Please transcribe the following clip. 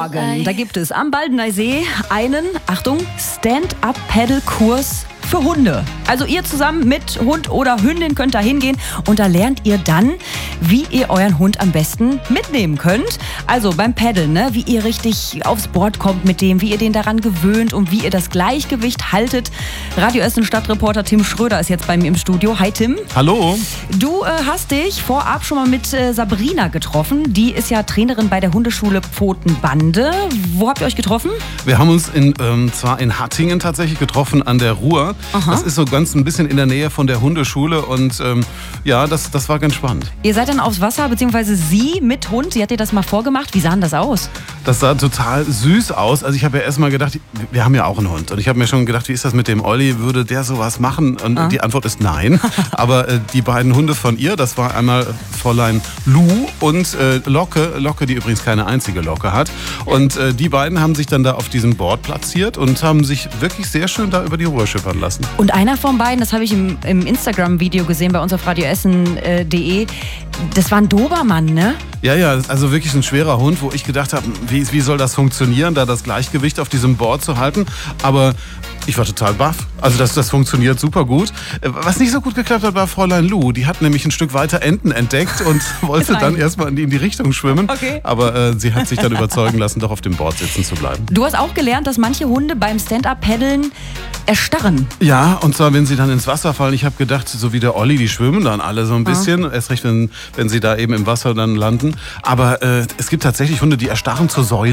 Morgen. Da gibt es am Baldener See einen, Achtung, Stand-up-Paddle-Kurs für Hunde. Also ihr zusammen mit Hund oder Hündin könnt da hingehen und da lernt ihr dann, wie ihr euren Hund am besten mitnehmen könnt. Also beim Paddeln, ne? Wie ihr richtig aufs Board kommt mit dem, wie ihr den daran gewöhnt und wie ihr das Gleichgewicht haltet. Radio Essen Stadtreporter Tim Schröder ist jetzt bei mir im Studio. Hi Tim. Hallo. Du hast dich vorab schon mal mit Sabrina getroffen. Die ist ja Trainerin bei der Hundeschule Pfotenbande. Wo habt ihr euch getroffen? Wir haben uns zwar in Hattingen tatsächlich getroffen an der Ruhr. Aha. Das ist so ganz ein bisschen in der Nähe von der Hundeschule und ja, das war ganz spannend. Ihr seid dann aufs Wasser, beziehungsweise sie mit Hund. Sie hat dir das mal vorgemacht. Wie sah denn das aus? Das sah total süß aus. Also ich habe ja erst mal gedacht, wir haben ja auch einen Hund. Und ich habe mir schon gedacht, wie ist das mit dem Olli? Würde der sowas machen? Und die Antwort ist nein. Aber die beiden Hunde von ihr, das war einmal Fräulein Lou und Locke. Locke, die übrigens keine einzige Locke hat. Und die beiden haben sich dann da auf diesem Board platziert und haben sich wirklich sehr schön da über die Ruhr schippern lassen. Und einer von beiden, das habe ich im Instagram-Video gesehen bei uns auf radioessen.de, das war ein Dobermann, ne? Ja, also wirklich ein schwerer Hund, wo ich gedacht habe, wie soll das funktionieren, da das Gleichgewicht auf diesem Board zu halten. Aber ich war total baff. Also das funktioniert super gut. Was nicht so gut geklappt hat, war Fräulein Lou. Die hat nämlich ein Stück weiter Enten entdeckt und wollte dann erstmal in die Richtung schwimmen. Okay. Aber sie hat sich dann überzeugen lassen, doch auf dem Board sitzen zu bleiben. Du hast auch gelernt, dass manche Hunde beim Stand-up-Paddeln erstarren. Ja, und zwar, wenn sie dann ins Wasser fallen. Ich habe gedacht, so wie der Olli, die schwimmen dann alle so ein bisschen. Erst recht, wenn sie da eben im Wasser dann landen. Aber es gibt tatsächlich Hunde, die erstarren zur Säule.